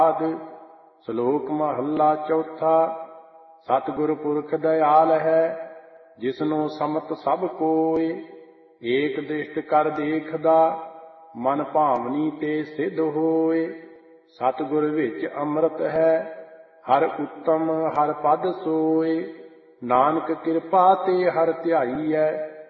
ਸ਼ਲੋਕ ਮਹੱਲਾ ਚੌਥਾ। ਸਤਿਗੁਰ ਪੁਰਖ ਦਇਆਲ ਹੈ, ਜਿਸਨੂੰ ਸਮਤ ਸਭ ਕੋਇ। ਏਕ ਦ੍ਰਿਸ਼ਟ ਕਰ ਦੇਖਦਾ, ਮਨ ਭਾਵਨੀ ਤੇ ਸਿੱਧ ਹੋਏ। ਸਤਿਗੁਰ ਵਿੱਚ ਅੰਮ੍ਰਿਤ ਹੈ, ਹਰ ਉੱਤਮ ਹਰ ਪਦ ਸੋਏ। ਨਾਨਕ ਕਿਰਪਾ ਤੇ ਹਰ ਧਿਆਈਐ,